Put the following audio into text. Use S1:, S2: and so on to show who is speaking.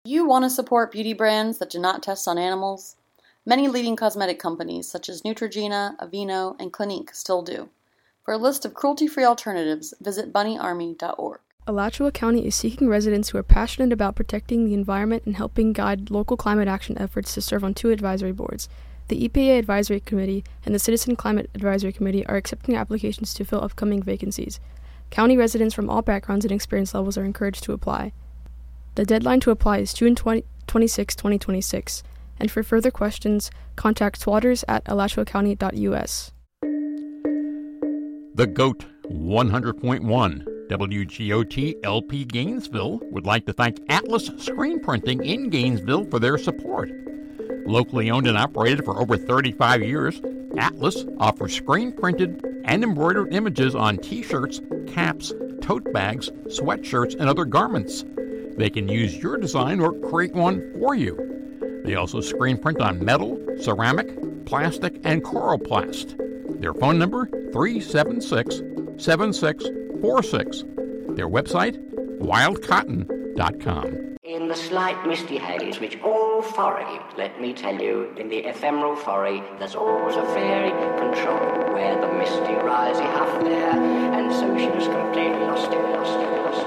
S1: You want to support beauty brands that do not test on animals? Many leading cosmetic companies such as Neutrogena, Aveeno, and Clinique still do. For a list of cruelty-free alternatives, visit bunnyarmy.org.
S2: Alachua County is seeking residents who are passionate about protecting the environment and helping guide local climate action efforts to serve on 2 advisory boards. The EPA Advisory Committee and the Citizen Climate Advisory Committee are accepting applications to fill upcoming vacancies. County residents from all backgrounds and experience levels are encouraged to apply. The deadline to apply is June 26, 2026, and for further questions, contact swatters@alachuacounty.us.
S3: The GOAT 100.1 WGOT LP Gainesville would like to thank Atlas Screen Printing in Gainesville for their support. Locally owned and operated for over 35 years, Atlas offers screen-printed and embroidered images on t-shirts, caps, tote bags, sweatshirts, and other garments. They can use your design or create one for you. They also screen print on metal, ceramic, plastic, and coroplast. Their phone number, 376-7646. Their website, wildcotton.com.
S4: In the slight misty haze which all foray, let me tell you, in the ephemeral foray, there's always a fairy control where the misty risey half there, and so she was completely lost.